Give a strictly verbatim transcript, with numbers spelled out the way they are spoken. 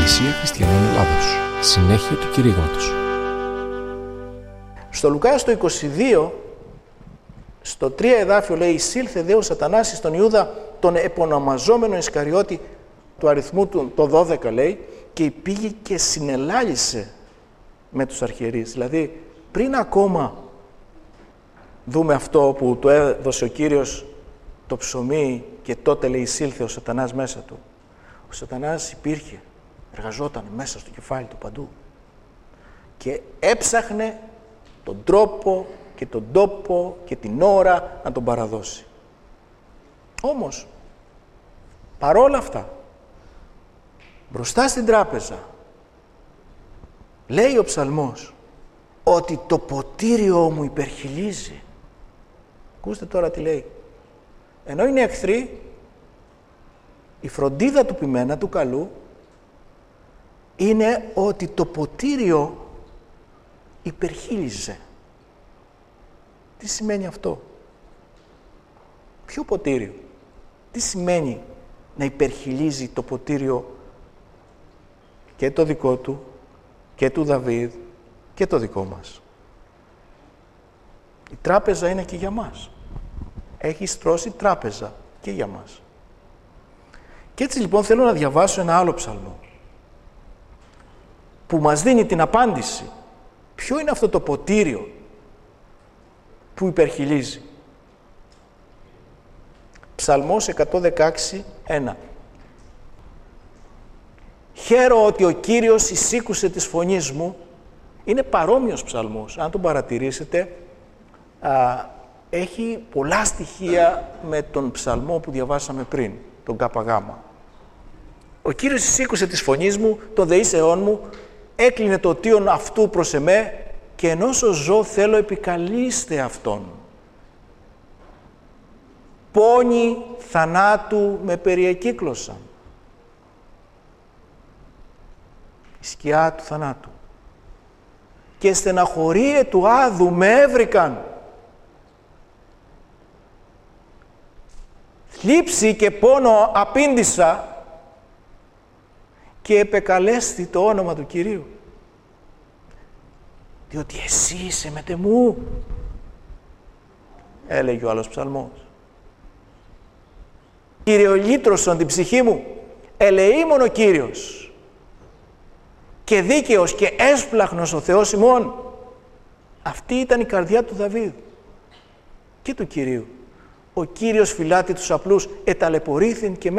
Εκκλησία Χριστιανών Ελλάδος. Συνέχεια του κηρύγματος. Στο Λουκά στο είκοσι δύο, στο τρία εδάφιο λέει «Εισήλθε δε ο Σατανάς στον Ιούδα τον επωνομαζόμενο Ισκαριώτη του αριθμού του το δώδεκα» λέει, και πήγε και συνελάλησε με τους αρχιερείς. Δηλαδή πριν ακόμα δούμε αυτό που του έδωσε ο Κύριος το ψωμί και τότε λέει εισήλθε ο Σατανάς μέσα του. Ο Σατανάς υπήρχε, εργαζόταν μέσα στο κεφάλι του παντού και έψαχνε τον τρόπο και τον τόπο και την ώρα να τον παραδώσει. Όμως, παρόλα αυτά, μπροστά στην τράπεζα, λέει ο ψαλμός ότι το ποτήριό μου υπερχιλίζει. Ακούστε τώρα τι λέει. Ενώ είναι εχθροί, η φροντίδα του ποιμένα, του καλού, είναι ότι το ποτήριο υπερχίλιζε. Τι σημαίνει αυτό? Ποιο ποτήριο? Τι σημαίνει να υπερχιλίζει το ποτήριο και το δικό του και του Δαβίδ και το δικό μας? Η τράπεζα είναι και για μας. Έχει στρώσει τράπεζα και για μας. Και έτσι λοιπόν θέλω να διαβάσω ένα άλλο ψαλμό που μας δίνει την απάντηση. Ποιο είναι αυτό το ποτήριο που υπερχιλίζει? Ψαλμός εκατόν δεκαέξι, ένα. Χαίρο ότι ο Κύριος εισήκουσε της φωνής μου. Είναι παρόμοιος ψαλμός. Αν τον παρατηρήσετε, α, έχει πολλά στοιχεία με τον ψαλμό που διαβάσαμε πριν, τον ΚΓ. Ο Κύριος εισήκουσε της φωνής μου, το δεήσεών μου, έκλεινε το οτίον αυτού προς εμέ και ενώσο ζω θέλω επικαλείστε αυτόν. Πόνοι θανάτου με περιεκύκλωσαν. Η σκιά του θανάτου. Και στεναχωρίε του άδου με έβρικαν. Θλίψη και πόνο απήντησα και επεκαλέστη το όνομα του Κυρίου. Διότι εσύ είσαι μετεμού, έλεγε ο άλλος ψαλμός. Κύριε λύτρωσον την ψυχή μου, ελεήμον ο Κύριος και δίκαιος και έσπλαχνος ο Θεός ημών. Αυτή ήταν η καρδιά του Δαβίδ και του Κυρίου. Ο Κύριος φυλάται τους απλούς, εταλαιπωρήθην και